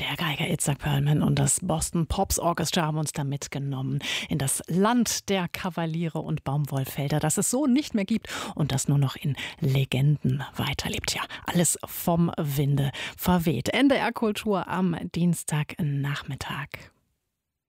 Der Geiger Itzhak Perlman und das Boston Pops Orchestra haben uns da mitgenommen in das Land der Kavaliere und Baumwollfelder, das es so nicht mehr gibt und das nur noch in Legenden weiterlebt. Ja, alles vom Winde verweht. NDR Kultur am Dienstagnachmittag.